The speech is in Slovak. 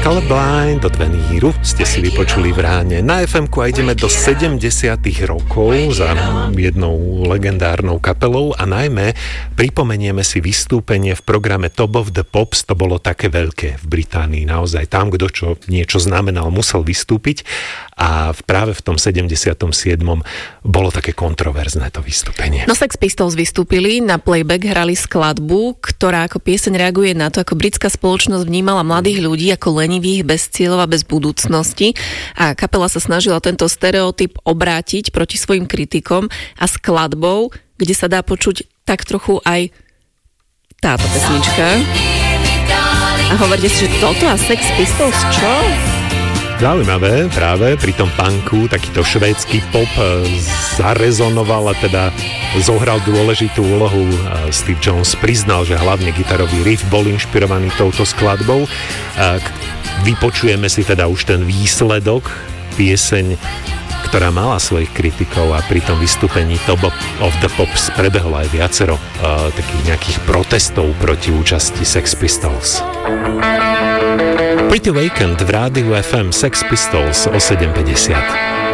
Colorblind od Veníru ste si vypočuli v ráne na FM-ku a ideme do 70. rokov za jednou legendárnou kapelou a najmä pripomenieme si vystúpenie v programe Top of the Pops. To bolo také veľké v Británii, naozaj tam, kto čo niečo znamenal, musel vystúpiť a práve v tom 77. bolo také kontroverzné to vystúpenie. No Sex Pistols vystúpili, na playback hrali skladbu, ktorá ako pieseň reaguje na to, ako britská spoločnosť vnímala mladých ľudí ako lenivých, bez cieľov a bez budúcnosti a kapela sa snažila tento stereotyp obrátiť proti svojim kritikom a skladbou, kde sa dá počuť tak trochu aj táto pesnička. A hovoríte si, že toto a Sex Pistols, čo? Zaujímavé, práve pri tom punku takýto švédsky pop zarezonoval a teda zohral dôležitú úlohu. Steve Jones priznal, že hlavne gitarový riff bol inšpirovaný touto skladbou. Vypočujeme si teda už ten výsledok, pieseň, ktorá mala svojich kritikov a pri tom vystúpení Top of the Pops prebehlo aj viacero takých nejakých protestov proti účasti Sex Pistols. Pretty Vacant v rádiu FM, Sex Pistols o 7:50.